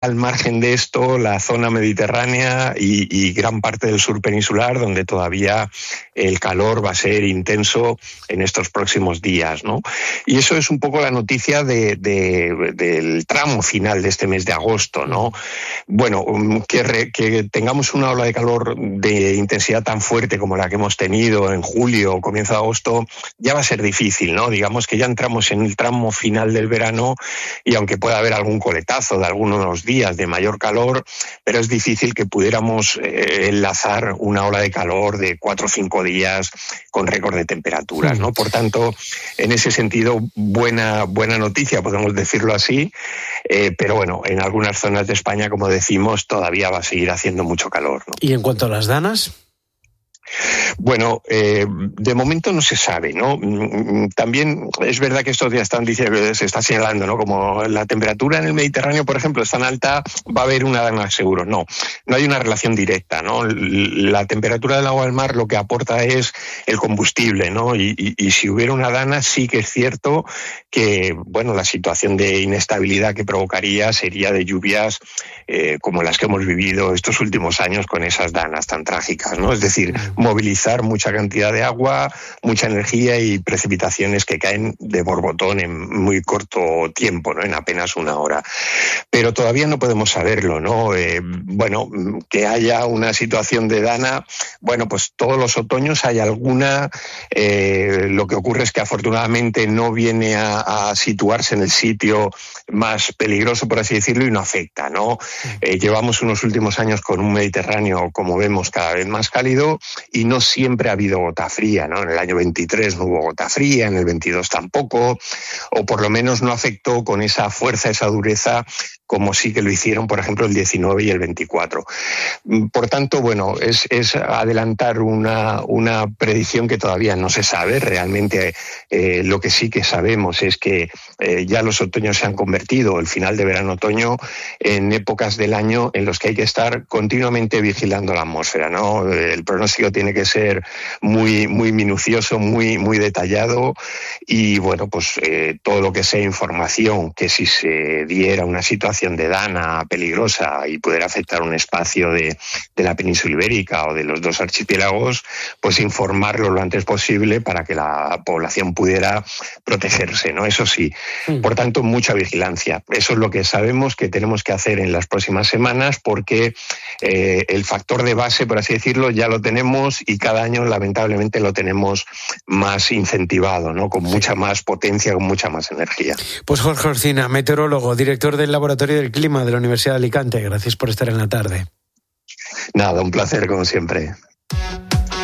al margen de esto, la zona mediterránea y gran parte del sur peninsular, donde todavía el calor va a ser intenso en estos próximos días, ¿no? Y eso es un poco la noticia del tramo final de este mes de agosto, ¿no? Bueno, que tengamos una ola de calor de intensidad tan fuerte como la que hemos tenido en julio o comienzo de agosto, ya va a ser difícil, ¿no? Digamos que ya entramos en el tramo final del verano y aunque pueda haber algún coletazo de algunos días de mayor calor, pero es difícil que pudiéramos enlazar una ola de calor de 4 o 5 días con récord de temperaturas, ¿no? Por tanto, en ese sentido, buena noticia, podemos decirlo así, pero bueno, en algunas zonas de España, como decimos, todavía va a seguir haciendo mucho calor, ¿no? ¿Y en cuanto a las danas? Bueno, de momento no se sabe, ¿no? También es verdad que estos días se está señalando, ¿no? Como la temperatura en el Mediterráneo, por ejemplo, es tan alta, va a haber una dana seguro. No hay una relación directa, ¿no? La temperatura del agua del mar lo que aporta es el combustible, ¿no? Y si hubiera una dana, sí que es cierto que, bueno, la situación de inestabilidad que provocaría sería de lluvias como las que hemos vivido estos últimos años con esas danas tan trágicas, ¿no? Es decir, movilizar mucha cantidad de agua, mucha energía y precipitaciones que caen de borbotón en muy corto tiempo, ¿no? En apenas una hora. Pero todavía no podemos saberlo, ¿no? Bueno, que haya una situación de dana, bueno, pues todos los otoños hay alguna. Lo que ocurre es que afortunadamente no viene a situarse en el sitio más peligroso, por así decirlo, y no afecta, ¿no? Llevamos unos últimos años con un Mediterráneo, como vemos, cada vez más cálido y no siempre ha habido gota fría, ¿no? En el año 23 no hubo gota fría, en el 22 tampoco, o por lo menos no afectó con esa fuerza, esa dureza, como sí que lo hicieron, por ejemplo, el 19 y el 24. Por tanto, bueno, es adelantar una predicción que todavía no se sabe. Realmente lo que sí que sabemos es que ya los otoños se han convertido, el final de verano-otoño, en épocas del año en los que hay que estar continuamente vigilando la atmósfera, ¿no? El pronóstico tiene que ser muy minucioso, muy detallado y, bueno, pues todo lo que sea información que si se diera una situación de dana peligrosa y pudiera afectar un espacio de la península ibérica o de los dos archipiélagos, pues informarlo lo antes posible para que la población pudiera protegerse, ¿no? Eso sí. Por tanto, mucha vigilancia. Eso es lo que sabemos que tenemos que hacer en las próximas semanas porque el factor de base, por así decirlo, ya lo tenemos y cada año lamentablemente lo tenemos más incentivado, ¿no? Con mucha más potencia, con mucha más energía. Pues Jorge Orcina, meteorólogo, director del Laboratorio del Clima de la Universidad de Alicante. Gracias por estar en la tarde. Nada, un placer como siempre.